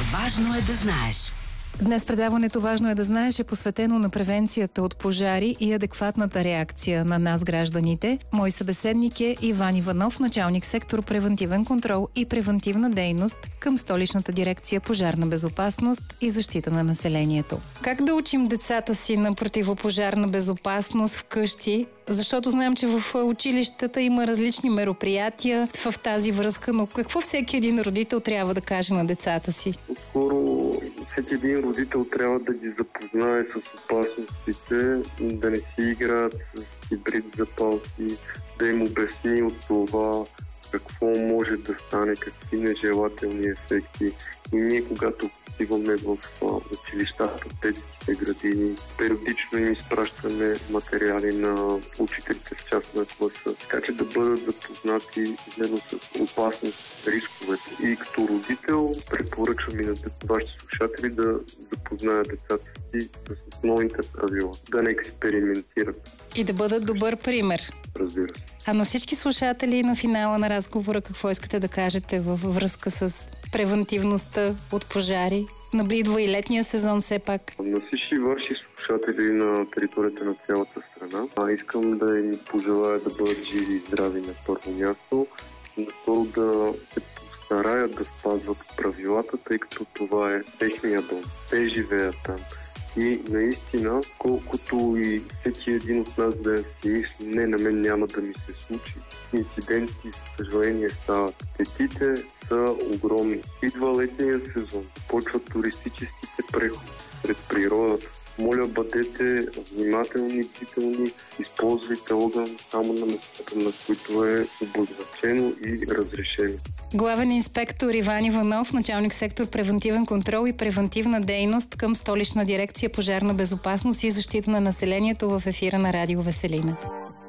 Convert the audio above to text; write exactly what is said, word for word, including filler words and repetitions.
Важно е да знаеш. Днес предаването "Важно е да знаеш" е посветено на превенцията от пожари и адекватната реакция на нас, гражданите. Мой събеседник е Иван Иванов, началник сектор "Превентивен контрол и превентивна дейност" към Столичната дирекция "Пожарна безопасност и защита на населението". Как да учим децата си на противопожарна безопасност вкъщи? Защото знаем, че в училищата има различни мероприятия в тази връзка, но какво всеки един родител трябва да каже на децата си? Скоро всеки един родител трябва да ги запознае с опасностите, да не си играят с хибрид запалки, да им обясни от това какво може да стане, какви нежелателни ефекти. И ние, когато стигаме в училищата, детските градини, периодично им изпращаме материали на учителите в част на класа, така че да бъдат запознати именно с опасност, рисковете. И като родител препоръчвам и на вашите слушатели да запознаят децата си с основните правила, да не експериментират. И да бъдат добър пример. Разбира се. А на всички слушатели на финала на разговора, какво искате да кажете във връзка с превентивността от пожари? Наблидва и летния сезон все пак. На всички ваши слушатели на територията на цялата страна, а искам да им пожелая да бъдат живи и здрави на първо място, на второ да се постараят да спазват правилата, тъй като това е техния дом. Те живеят там. И наистина, колкото и всеки един от нас да си мисли, не, на мен няма да ми се случи, инциденти, съжаление, стават. Щетите са огромни. Идва летния сезон, почват туристическите преходи пред природата. Моля, бъдете внимателни, бдителни, използвайте огън само на местата, на които е обозначено и разрешено. Главен инспектор Иван Иванов, началник сектор "Превентивен контрол и превентивна дейност" към Столична дирекция "Пожарна безопасност и защита на населението" в ефира на Радио Веселина.